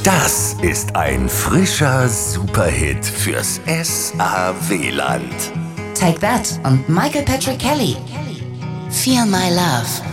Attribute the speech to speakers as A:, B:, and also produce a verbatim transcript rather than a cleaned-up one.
A: Das ist ein frischer Superhit fürs S A W-Land.
B: Take That und Michael Patrick Kelly. Feel My Love.